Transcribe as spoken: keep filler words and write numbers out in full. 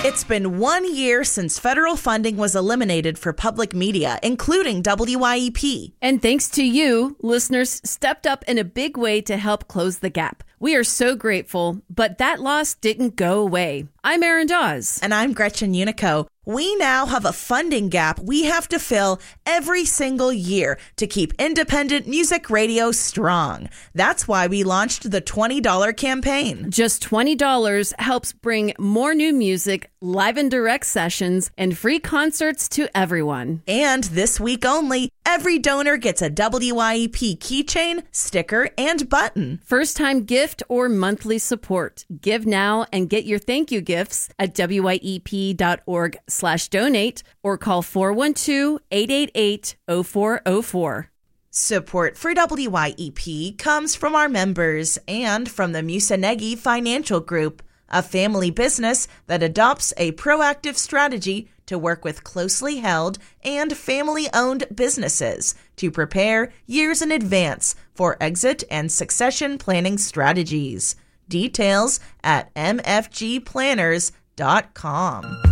It's been one year since federal funding was eliminated for public media, including W I E P. And thanks to you, listeners stepped up in a big way to help close the gap. We are so grateful, but that loss didn't go away. I'm Erin Dawes. And I'm Gretchen Unico. We now have a funding gap we have to fill every single year to keep independent music radio strong. That's why we launched the twenty dollars campaign. Just twenty dollars helps bring more new music, live and direct sessions, and free concerts to everyone. And this week only, every donor gets a W I E P keychain, sticker, and button. First-time gift or monthly support. Give now and get your thank you gifts at W I E P dot org slash donate or call four one two, eight eight eight, zero four zero four. Support for W I E P comes from our members and from the Musanegi Financial Group, a family business that adopts a proactive strategy to work with closely held and family-owned businesses to prepare years in advance for exit and succession planning strategies. Details at m f g planners dot com.